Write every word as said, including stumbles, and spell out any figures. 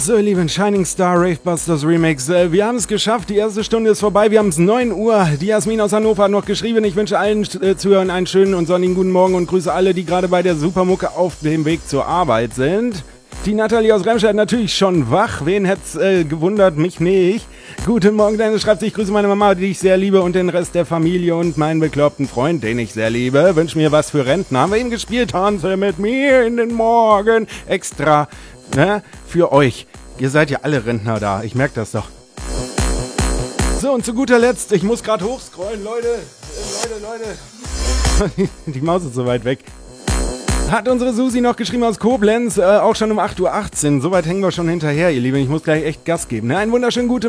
So, ihr Lieben, Shining Star Ravebusters Remix. Äh, wir haben es geschafft, die erste Stunde ist vorbei, wir haben es neun Uhr. Die Jasmin aus Hannover hat noch geschrieben, ich wünsche allen äh, Zuhörern einen schönen und sonnigen guten Morgen und grüße alle, die gerade bei der Supermucke auf dem Weg zur Arbeit sind. Die Nathalie aus Remscheid natürlich schon wach, wen hätt's äh, gewundert, mich nicht. Guten Morgen, Dennis schreibt sich, ich grüße meine Mama, die ich sehr liebe und den Rest der Familie und meinen bekloppten Freund, den ich sehr liebe. Wünsch mir was für Rentner, haben wir eben gespielt, tanze mit mir in den Morgen, extra, ne, für euch. Ihr seid ja alle Rentner da, ich merke das doch. So, und zu guter Letzt, ich muss gerade hochscrollen, Leute, äh, Leute, Leute. Die Maus ist so weit weg. Hat unsere Susi noch geschrieben aus Koblenz, äh, auch schon um acht Uhr achtzehn. Soweit hängen wir schon hinterher, ihr Lieben. Ich muss gleich echt Gas geben. Ne? Einen wunderschönen guten